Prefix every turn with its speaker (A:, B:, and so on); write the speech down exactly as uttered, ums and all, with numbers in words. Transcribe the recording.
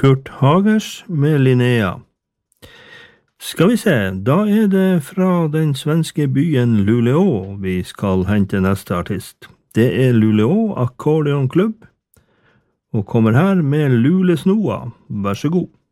A: Kurt Hagers med Linnea. Skal vi se, da er det fra den svenske byen Luleå vi skal hente neste artist. Det er Luleå Accordion Club, og kommer her med Lulesnoa. Vær så god.